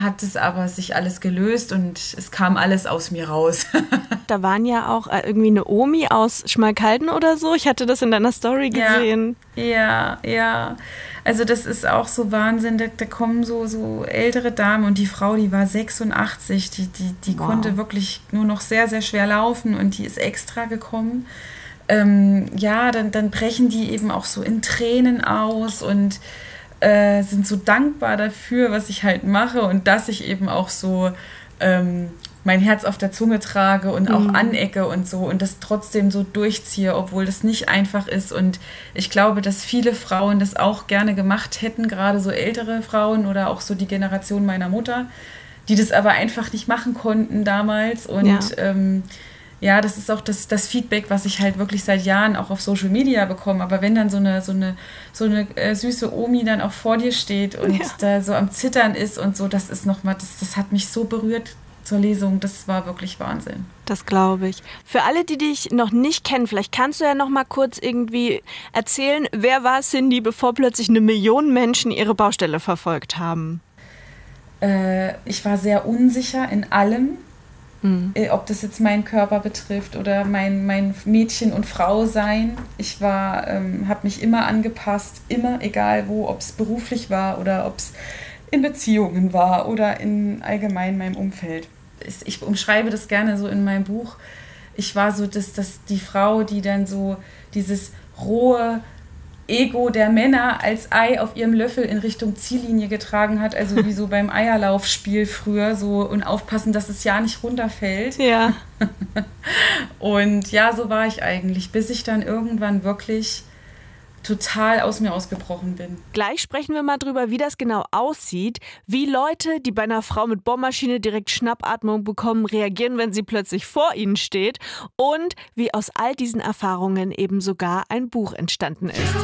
hat es aber sich alles gelöst und es kam alles aus mir raus. Da waren ja auch irgendwie eine Omi aus Schmalkalden oder so. Ich hatte das in deiner Story gesehen. Ja. Also das ist auch so Wahnsinn. Da kommen so ältere Damen und die Frau, die war 86, die Wow. konnte wirklich nur noch sehr, sehr schwer laufen und die ist extra gekommen. Dann brechen die eben auch so in Tränen aus und sind so dankbar dafür, was ich halt mache und dass ich eben auch so mein Herz auf der Zunge trage und auch anecke und so und das trotzdem so durchziehe, obwohl das nicht einfach ist. Und ich glaube, dass viele Frauen das auch gerne gemacht hätten, gerade so ältere Frauen oder auch so die Generation meiner Mutter, die das aber einfach nicht machen konnten damals. Und das ist auch das Feedback, was ich halt wirklich seit Jahren auch auf Social Media bekomme. Aber wenn dann so eine süße Omi dann auch vor dir steht und da so am Zittern ist und so, das ist nochmal, das hat mich so berührt zur Lesung. Das war wirklich Wahnsinn. Das glaube ich. Für alle, die dich noch nicht kennen, vielleicht kannst du ja noch mal kurz irgendwie erzählen, wer war Cindy, bevor plötzlich 1 Million Menschen ihre Baustelle verfolgt haben? Ich war sehr unsicher in allem. Ob das jetzt meinen Körper betrifft oder mein Mädchen- und Frau-Sein. Ich habe mich immer angepasst, immer, egal wo, ob es beruflich war oder ob es in Beziehungen war oder in allgemein meinem Umfeld. Ich umschreibe das gerne so in meinem Buch. Ich war so die Frau, die dann so dieses rohe Ego der Männer als Ei auf ihrem Löffel in Richtung Ziellinie getragen hat, also wie so beim Eierlaufspiel früher, so und aufpassen, dass es ja nicht runterfällt. Ja. Und ja, so war ich eigentlich, bis ich dann irgendwann wirklich total aus mir ausgebrochen bin. Gleich sprechen wir mal drüber, wie das genau aussieht, wie Leute, die bei einer Frau mit Bohrmaschine direkt Schnappatmung bekommen, reagieren, wenn sie plötzlich vor ihnen steht und wie aus all diesen Erfahrungen eben sogar ein Buch entstanden ist.